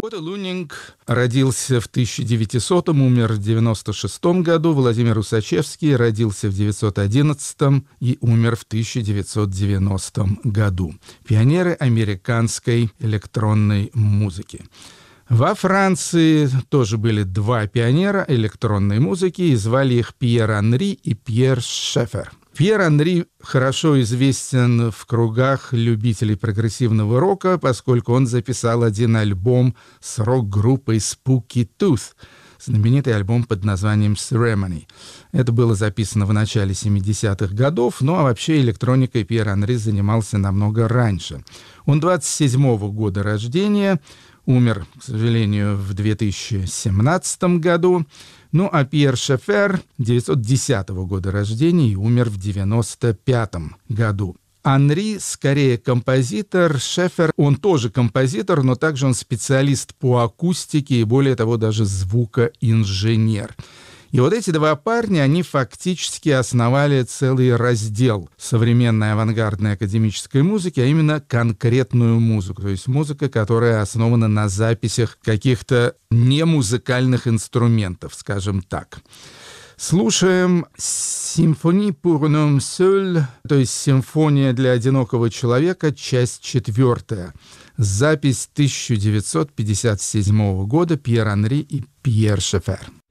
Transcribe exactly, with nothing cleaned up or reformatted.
Отто Лунинг родился в тысяча девятисотом, умер в девяносто шестом году. Владимир Усачевский родился в девятьсот одиннадцатом и умер в тысяча девятьсот девяностом году. Пионеры американской электронной музыки. Во Франции тоже были два пионера электронной музыки, и звали их Пьер Анри и Пьер Шефер. Пьер Анри хорошо известен в кругах любителей прогрессивного рока, поскольку он записал один альбом с рок-группой Spooky Tooth, знаменитый альбом под названием Ceremony. Это было записано в начале семидесятых годов, ну а вообще электроникой Пьер Анри занимался намного раньше. Он двадцать седьмого года рождения, умер, к сожалению, в две тысячи семнадцатом году. Ну, а Пьер Шефер девятьсот десятого года рождения и умер в девяносто пятом году. Анри скорее композитор, Шефер, он тоже композитор, но также он специалист по акустике и, более того, даже звукоинженер. И вот эти два парня, они фактически основали целый раздел современной авангардной академической музыки, а именно конкретную музыку, то есть музыка, которая основана на записях каких-то немузыкальных инструментов, скажем так. Слушаем «Symphonie pour un homme seul», то есть «Симфония для одинокого человека», часть четвертая. Запись тысяча девятьсот пятьдесят седьмого года, Пьер Анри и Пьер Шефер.